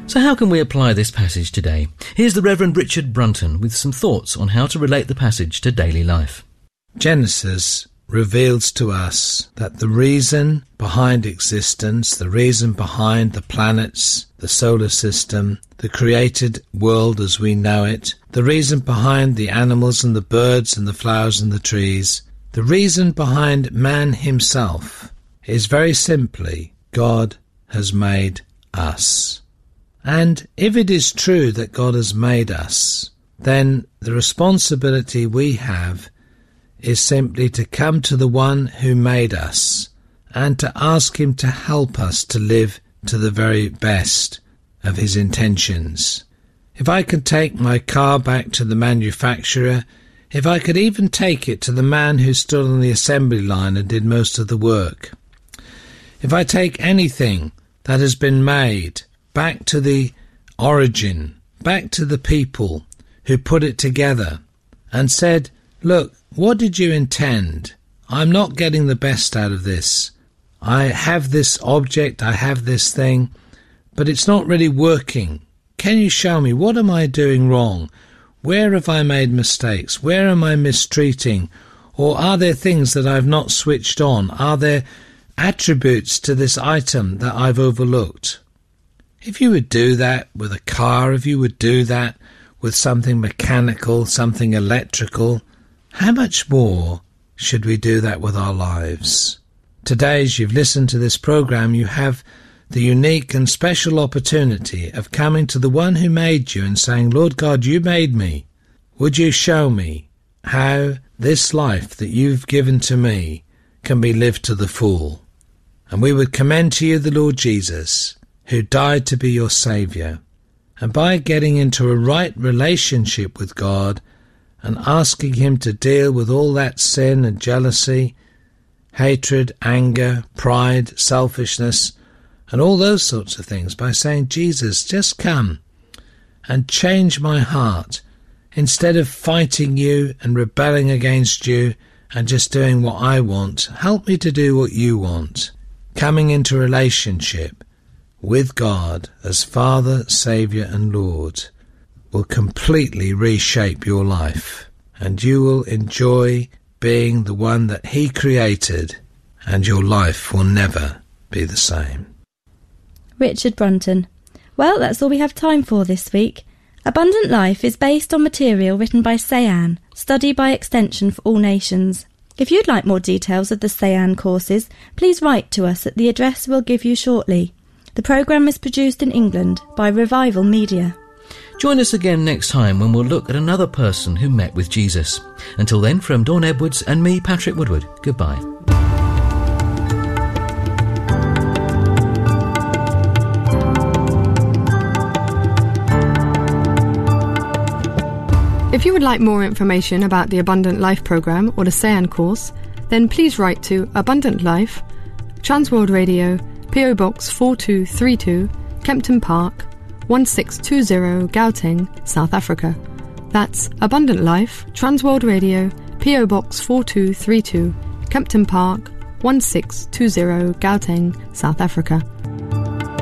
So how can we apply this passage today? Here's the Reverend Richard Brunton with some thoughts on how to relate the passage to daily life. Genesis reveals to us that the reason behind existence, the reason behind the planets, the solar system, the created world as we know it, the reason behind the animals and the birds and the flowers and the trees, the reason behind man himself is very simply God has made us. And if it is true that God has made us, then the responsibility we have is simply to come to the one who made us and to ask him to help us to live to the very best of his intentions. If I could take my car back to the manufacturer, if I could even take it to the man who stood on the assembly line and did most of the work, if I take anything that has been made back to the origin, back to the people who put it together and said, look, what did you intend? I'm not getting the best out of this. I have this object, I have this thing, but it's not really working. Can you show me, what am I doing wrong? Where have I made mistakes? Where am I mistreating? Or are there things that I've not switched on? Are there attributes to this item that I've overlooked? If you would do that with a car, if you would do that with something mechanical, something electrical, how much more should we do that with our lives? Today, as you've listened to this program, you have the unique and special opportunity of coming to the one who made you and saying, Lord God, you made me. Would you show me how this life that you've given to me can be lived to the full? And we would commend to you the Lord Jesus, who died to be your Saviour. And by getting into a right relationship with God and asking him to deal with all that sin and jealousy, hatred, anger, pride, selfishness, and all those sorts of things, by saying, Jesus, just come and change my heart. Instead of fighting you and rebelling against you and just doing what I want, help me to do what you want. Coming into relationship with God as Father, Saviour and Lord will completely reshape your life, and you will enjoy being the one that he created, and your life will never be the same. Richard Brunton. Well, that's all we have time for this week. Abundant Life is based on material written by Sayan, Study by Extension for All Nations. If you'd like more details of the Sayan courses, please write to us at the address we'll give you shortly. The programme is produced in England by Revival Media. Join us again next time when we'll look at another person who met with Jesus. Until then, from Dawn Edwards and me, Patrick Woodward, goodbye. If you would like more information about the Abundant Life programme or the Sayan course, then please write to Abundant Life, Transworld Radio, PO Box 4232, Kempton Park, 1620 Gauteng, South Africa. That's Abundant Life, Transworld Radio, PO Box 4232, Kempton Park, 1620 Gauteng, South Africa.